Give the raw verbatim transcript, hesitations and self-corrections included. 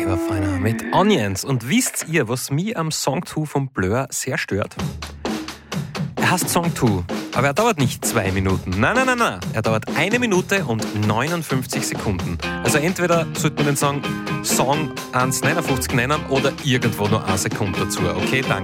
war feiner mit Onions. Und wisst ihr, was mich am Song zwei von Blur sehr stört? Er heißt Song zwei, aber er dauert nicht zwei Minuten. Nein, nein, nein, nein. Er dauert eine Minute und neunundfünfzig Sekunden. Also entweder sollte man den Song Song eins neunundfünfzig nennen oder irgendwo nur eine Sekunde dazu. Okay, danke.